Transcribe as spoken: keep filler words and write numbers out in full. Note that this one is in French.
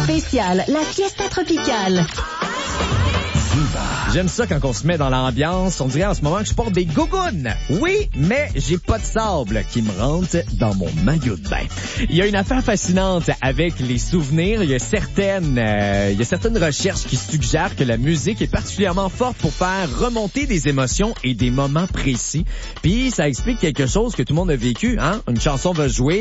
spécial, la Fiesta Tropicale. J'aime ça quand on se met dans l'ambiance. On dirait en ce moment que je porte des gougounes. Oui, mais j'ai pas de sable qui me rentre dans mon maillot de bain. Il y a une affaire fascinante avec les souvenirs. Il y a certaines, euh, il y a certaines recherches qui suggèrent que la musique est particulièrement forte pour faire remonter des émotions et des moments précis. Puis ça explique quelque chose que tout le monde a vécu, hein? Une chanson va jouer.